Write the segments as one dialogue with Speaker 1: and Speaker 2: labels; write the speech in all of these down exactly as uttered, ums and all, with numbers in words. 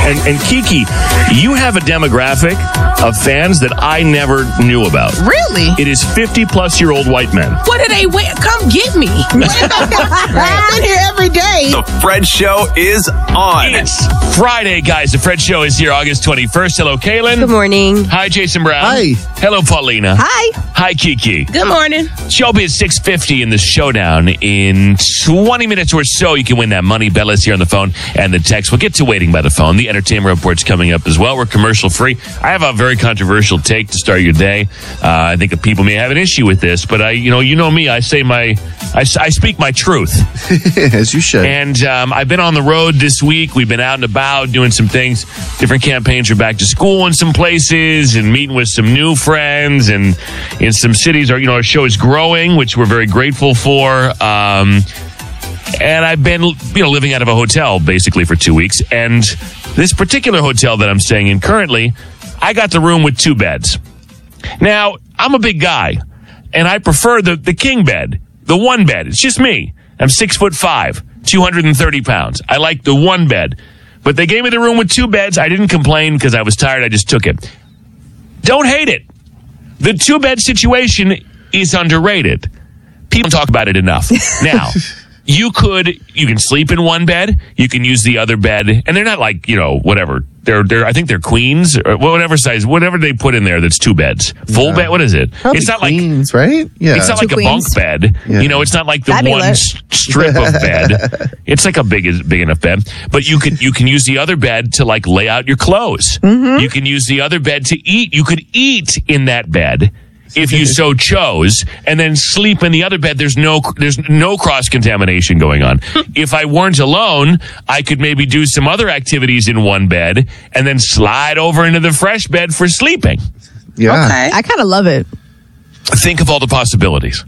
Speaker 1: And, and Kiki, you have a demographic of fans that I never knew about.
Speaker 2: Really?
Speaker 1: It is fifty-plus-year-old white men.
Speaker 2: What do they wear? Come get me. I've been here every day.
Speaker 3: The Fred Show is on.
Speaker 1: It's Friday, guys. The Fred Show is here August twenty-first. Hello, Kaylin.
Speaker 4: Good morning.
Speaker 1: Hi, Jason Brown.
Speaker 5: Hi.
Speaker 1: Hello, Paulina.
Speaker 4: Hi.
Speaker 1: Hi, Kiki.
Speaker 2: Good morning.
Speaker 1: Showbiz six fifty in the showdown. In twenty minutes or so, you can win that money. Bella's here on the phone and the text. We'll get to waiting by the phone. The entertainment report's coming up as well. We're commercial free. I have a very controversial take to start your day. Uh, I think that people may have an issue with this, but I, you know, you know me. I say my, I, I speak my truth.
Speaker 5: As you should.
Speaker 1: And um, I've been on the road this week. We've been out and about doing some things. Different campaigns are back to school in some places and meeting with some new friends. And in some cities, our, you know, our show is growing, which we're very grateful for. Um, and I've been, you know, living out of a hotel basically for two weeks. And this particular hotel that I'm staying in currently, I got the room with two beds. Now, I'm a big guy, and I prefer the, the king bed, the one bed. It's just me. I'm six foot five, two hundred thirty pounds. I like the one bed. But they gave me the room with two beds. I didn't complain because I was tired. I just took it. Don't hate it. The two bed situation is underrated. People don't talk about it enough. Now, you could, you can sleep in one bed. You can use the other bed. And they're not like, you know, whatever. They're, they're, I think they're queens or whatever size, whatever they put in there that's two beds. Full yeah. bed, what is it?
Speaker 5: Probably
Speaker 1: it's not
Speaker 5: queens,
Speaker 1: like,
Speaker 5: right? Yeah.
Speaker 1: It's not
Speaker 4: two
Speaker 1: like
Speaker 4: queens.
Speaker 1: a bunk bed.
Speaker 5: Yeah.
Speaker 1: You know, it's not like the
Speaker 4: Fabulous.
Speaker 1: one s- strip of bed. It's like a big, big enough bed. But you can, you can use the other bed to like lay out your clothes. Mm-hmm. You can use the other bed to eat. You could eat in that bed if you so chose, and then sleep in the other bed. There's no there's no cross-contamination going on. If I weren't alone, I could maybe do some other activities in one bed and then slide over into the fresh bed for sleeping.
Speaker 5: Yeah.
Speaker 2: Okay.
Speaker 4: I kind of love it.
Speaker 1: Think of all the possibilities.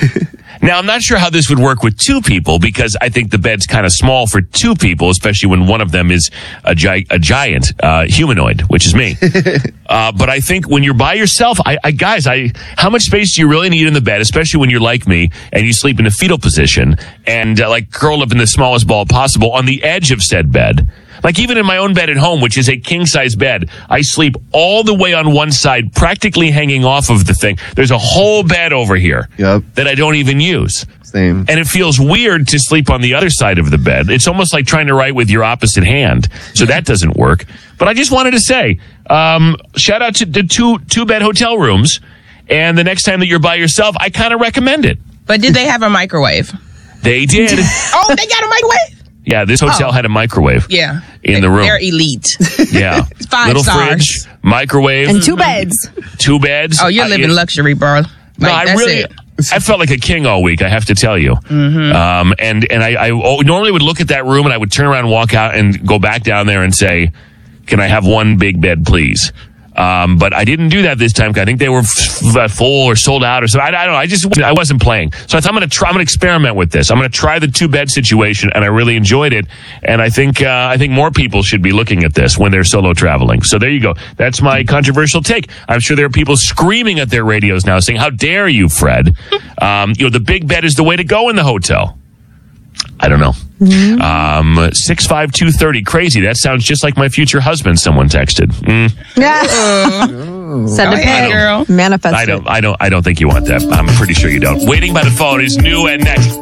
Speaker 1: Now, I'm not sure how this would work with two people because I think the bed's kind of small for two people, especially when one of them is a, gi- a giant uh, humanoid, which is me. uh, but I think when you're by yourself, I, I guys, I how much space do you really need in the bed, especially when you're like me and you sleep in a fetal position and uh, like curl up in the smallest ball possible on the edge of said bed? Like even in my own bed at home, which is a king-size bed, I sleep all the way on one side, practically hanging off of the thing. There's a whole bed over here
Speaker 5: Yep.
Speaker 1: that I don't even use.
Speaker 5: Same.
Speaker 1: And it feels weird to sleep on the other side of the bed. It's almost like trying to write with your opposite hand. So that doesn't work. But I just wanted to say, um, shout out to the two two-bed hotel rooms. And the next time that you're by yourself, I kind of recommend it.
Speaker 2: But did they have a microwave?
Speaker 1: They did.
Speaker 2: Oh, they got a microwave?
Speaker 1: Yeah, this hotel
Speaker 2: Oh.
Speaker 1: had a microwave.
Speaker 2: Yeah.
Speaker 1: In
Speaker 2: they,
Speaker 1: the room.
Speaker 2: They're elite.
Speaker 1: Yeah.
Speaker 2: Five
Speaker 1: Little
Speaker 2: stars.
Speaker 1: fridge, microwave.
Speaker 4: And two beds.
Speaker 1: Two beds.
Speaker 2: Oh, you're
Speaker 1: I-
Speaker 2: living
Speaker 1: it-
Speaker 2: luxury, bro. Like,
Speaker 1: No, I
Speaker 2: that's
Speaker 1: really,
Speaker 2: it.
Speaker 1: I felt like a king all week, I have to tell you. Mm-hmm. Um, and and I, I normally would look at that room and I would turn around and walk out and go back down there and say, can I have one big bed, please? Um, but I didn't do that this time because I think they were f- f- full or sold out or so. I, I don't know. I just I wasn't playing. So I thought I'm going to try. I'm going to experiment with this. I'm going to try the two bed situation, and I really enjoyed it. And I think uh, I think more people should be looking at this when they're solo traveling. So there you go. That's my controversial take. I'm sure there are people screaming at their radios now, saying, "How dare you, Fred? Um, you know, the big bed is the way to go in the hotel." I don't know. Mm-hmm. Um, six five two thirty. Crazy. That sounds just like my future husband. Someone texted. Mm.
Speaker 4: Yeah. Send
Speaker 2: Go
Speaker 4: it
Speaker 2: ahead,
Speaker 4: back.
Speaker 2: girl.
Speaker 4: Manifest
Speaker 1: I
Speaker 4: it.
Speaker 1: don't. I don't. I don't think you want that. I'm pretty sure you don't. Waiting by the phone is new and next.